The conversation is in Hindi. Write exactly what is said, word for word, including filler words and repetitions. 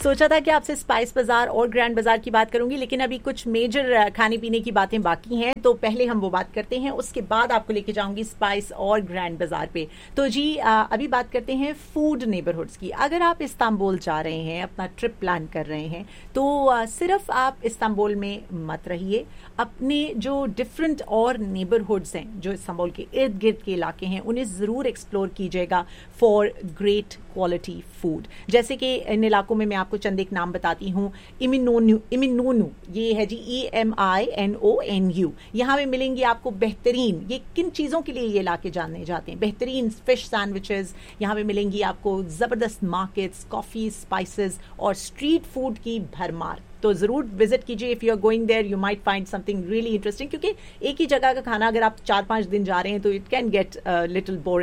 सोचा था कि आपसे स्पाइस बाजार और ग्रैंड बाजार की बात करूंगी, लेकिन अभी कुछ मेजर खाने पीने की बातें बाकी हैं, तो पहले हम वो बात करते हैं, उसके बाद आपको लेके जाऊंगी स्पाइस और ग्रैंड बाजार पे। तो जी आ, अभी बात करते हैं फूड नेबरहुड्स की। अगर आप इस्तांबुल जा रहे हैं, अपना ट्रिप प्लान कर रहे हैं, तो आ, सिर्फ आप इस्तांबुल में मत रहिए। अपने जो डिफरेंट और नेबरहुड्स हैं, जो इस्तांबुल के इर्द गिर्द के इलाके हैं, उन्हें ज़रूर एक्सप्लोर कीजिएगा फॉर ग्रेट क्वालिटी फूड। जैसे कि इन इलाकों में मैं आपको चंद एक नाम बताती हूँ। इमिनोनू इमिनोनू ये है जी, E M I N O N you. यहाँ पे मिलेंगी आपको बेहतरीन, ये किन चीज़ों के लिए ये इलाके जाने जाते हैं, बेहतरीन फिश सैंडविचेस। यहाँ पे मिलेंगी आपको ज़बरदस्त मार्केट्स, कॉफ़ी, स्पाइसेस और स्ट्रीट फूड की भरमार। तो ज़रूर विजिट कीजिए। If you are going there you might find something really interesting, क्योंकि एक ही जगह का खाना अगर आप चार पाँच दिन जा रहे हैं तो it can get little boring.